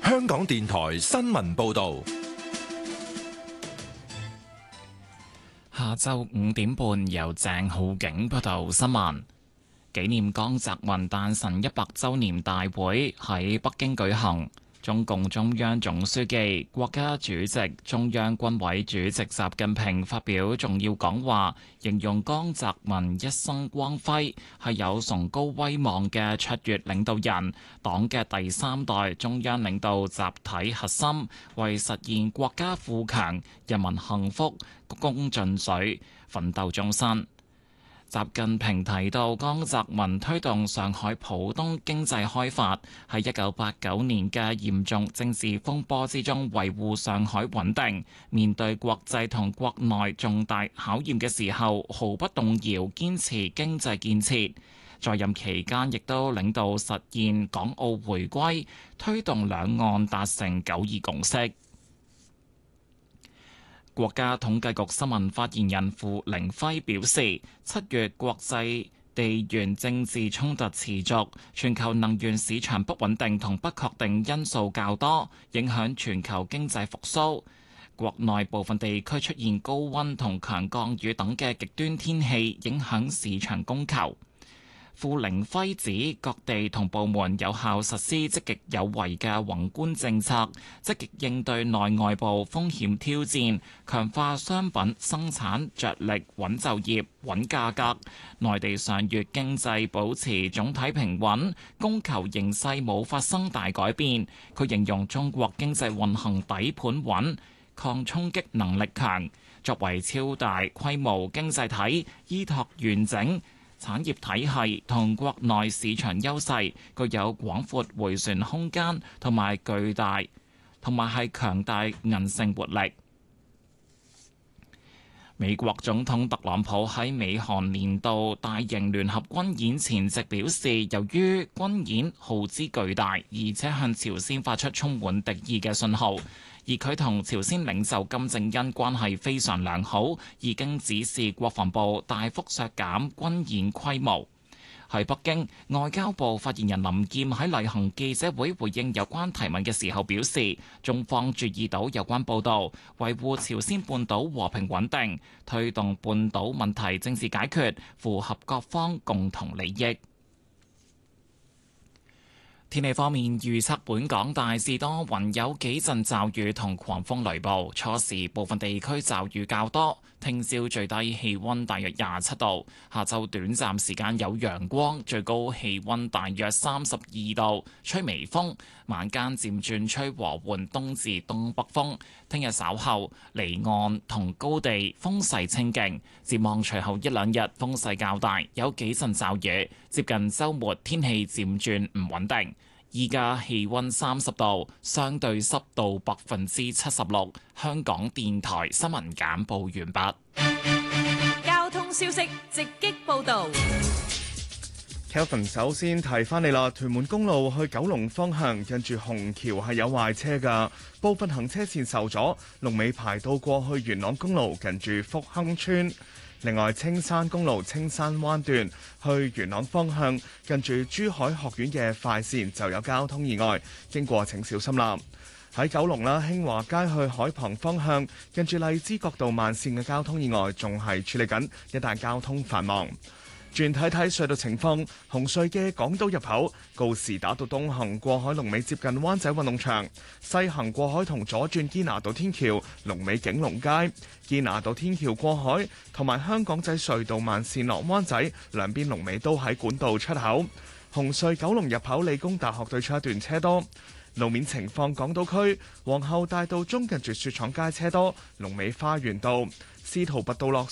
香港電台新聞報道。 下晝5點半，由鄭浩景報道新聞。紀念江澤民誕辰100週年大會喺北京舉行。中共中央總書記、國家主席、中央軍委主席習近平發表重要講話，形容江澤民一生光輝，係有崇高威望嘅卓越領導人，黨嘅第3代中央領導集體核心，為實現國家富強、人民幸福鞠躬盡瘁，奮鬥終身。習近平提到，江澤民推動上海浦東經濟開發，喺1989年嘅嚴重政治風波之中維護上海穩定，面對國際同國內重大考驗嘅時候毫不動搖堅持經濟建設。在任期間亦都領導實現港澳回歸，推動兩岸達成9·2共識。國家統計局新聞發言人付凌暉表示，7月國際地緣政治衝突持續，全球能源市場不穩定同不確定因素較多，影響全球經濟復甦。國內部分地區出現高溫同強降雨等嘅極端天氣，影響市場供求。付凌暉指，各地同部門有效實施積極有為嘅宏觀政策，積極應對內外部風險挑戰，強化商品生產着力穩就業、穩價格。內地上月經濟保持總體平穩，供求形勢冇發生大改變。佢形容中國經濟運行底盤穩，抗衝擊能力強。作為超大規模經濟體，依託完整產業體系同國內市場優勢，具有廣闊迴旋空間同埋係強大韌性活力。美國總統特朗普喺美韓年度大型聯合軍演前夕表示，由於軍演耗資巨大，而且向朝鮮發出充滿敵意嘅信號，而佢同朝鮮領袖金正恩關係非常良好，已經指示國防部大幅削減軍演規模。喺北京，外交部發言人林劍喺例行記者會回應有關提問嘅時候表示，中方注意到有關報導，維護朝鮮半島和平穩定，推動半島問題政治解決，符合各方共同利益。天氣方面，預測本港大致多雲，有幾陣驟雨同狂風雷暴，初時部分地區驟雨較多。聽朝最低氣溫大約27度，下晝短暫時間有陽光，最高氣溫大約32度，吹微風，晚間漸轉吹和緩東至東北風。聽日稍後離岸同高地風勢清勁，展望隨後1-2日風勢較大，有幾陣驟雨。接近週末天氣漸轉唔穩定。依家氣溫30度，相對濕度76%。香港電台新聞簡報完畢。 交通消息直擊報道。 Kelvin 首先提翻你啦，屯門公路去九龍方向近住虹橋係有壞車㗎，部分行車線受阻，龍尾排到過去元朗公路近住福亨村。另外，青山公路青山灣段去元朗方向近住珠海學院嘅快線就有交通意外，經過請小心啦。喺九龍啦，興華街去海旁方向近住荔枝角道慢線嘅交通意外仲係處理緊，一帶交通繁忙。轉睇睇隧道情況，紅隧嘅港島入口告士打道東行過海龍尾接近灣仔運動場，西行過海同左轉堅拿道天橋龍尾景隆街，堅拿道天橋過海同埋香港仔隧道慢線落灣仔兩邊龍尾都喺管道出口。紅隧九龍入口理工大學對出一段車多。路面情況，港島區皇后大道中近住雪廠街車多，龍尾花園道司徒拔道落